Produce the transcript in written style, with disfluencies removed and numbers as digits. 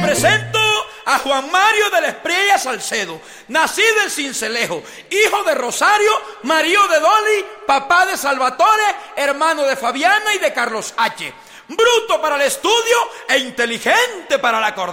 presento a Juan Mario de la Espriella Salcedo, nacido en Cincelejo, hijo de Rosario, marido de Dolly, papá de Salvatore, hermano de Fabiana y de Carlos H. Bruto para el estudio e inteligente para la corte.